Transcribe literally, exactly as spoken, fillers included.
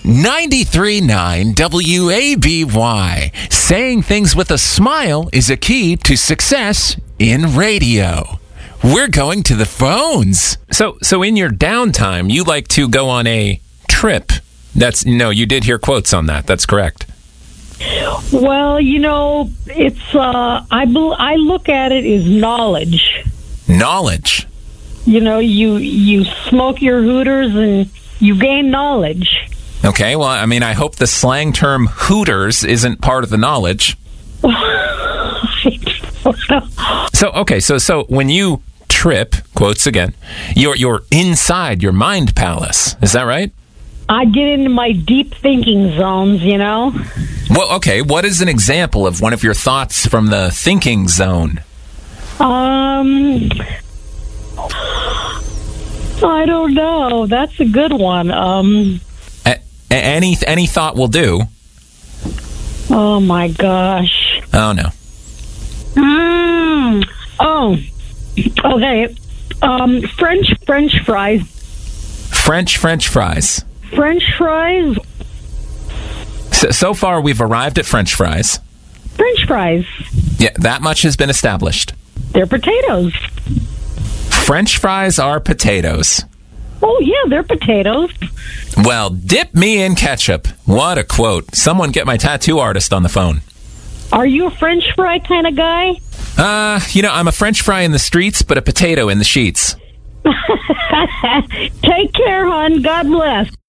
ninety-three point nine W A B Y. Saying things with a smile is a key to success in radio. We're going to the phones. So, so in your downtime, you like to go on a trip. That's, no, you did hear quotes on that. That's correct. Well, you know, it's, uh, I, bel- I look at it as knowledge. Knowledge. You know, you, you smoke your Hooters and you gain knowledge. Okay, well, I mean, I hope the slang term Hooters isn't part of the knowledge. So, okay, so so when you trip, quotes again, you're you're inside your mind palace. Is that right? I get into my deep thinking zones, you know? Well, okay, what is an example of one of your thoughts from the thinking zone? Um, I don't know. That's a good one. Um, a- any any thought will do. Oh my gosh. Oh no. Mm. Oh. Okay. Um, French French fries. French French fries. French fries. So, so far, we've arrived at French fries. French fries. Yeah, that much has been established. They're potatoes. French fries are potatoes. Oh, yeah, they're potatoes. Well, dip me in ketchup. What a quote. Someone get my tattoo artist on the phone. Are you a French fry kind of guy? Uh, you know, I'm a French fry in the streets, but a potato in the sheets. Take care, hon. God bless.